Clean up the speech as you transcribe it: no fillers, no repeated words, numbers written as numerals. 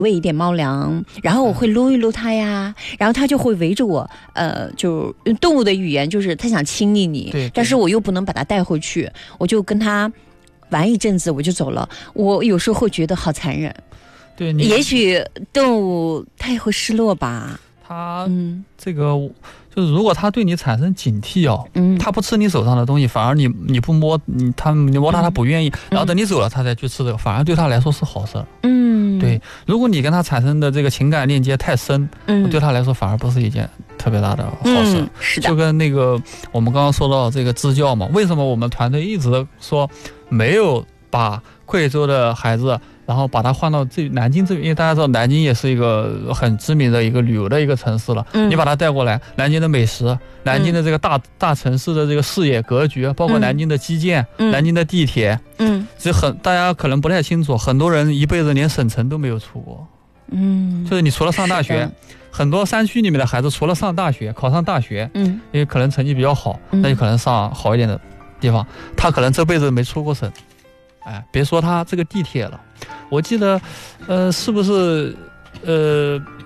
喂一点猫粮，然后我会撸一撸它呀，然后它就会围着我，就用动物的语言就是它想亲昵你， 对， 但是我又不能把它带回去，我就跟它玩一阵子我就走了。我有时候会觉得好残忍。 对， 也许动物它也会失落吧。 它这个就是如果它对你产生警惕哦，它不吃你手上的东西，反而你不摸你摸它不愿意，然后等你走了它再去吃这个，反而对它来说是好事。对，如果你跟它产生的这个情感链接太深，对它来说反而不是一件特别大的好事。 是的， 就跟那个我们刚刚说到这个支教嘛，为什么我们团队一直说没有把贵州的孩子然后把它换到南京这边，因为大家知道南京也是一个很知名的一个旅游的一个城市了，你把它带过来，南京的美食，南京的这个大城市的这个视野格局，包括南京的基建，南京的地铁，这大家可能不太清楚，很多人一辈子连省城都没有出过，就是你除了上大学，很多山区里面的孩子除了上大学考上大学，因为可能成绩比较好，那就可能上好一点的地方，他可能这辈子没出过省。别说他这个地铁了，我记得是不是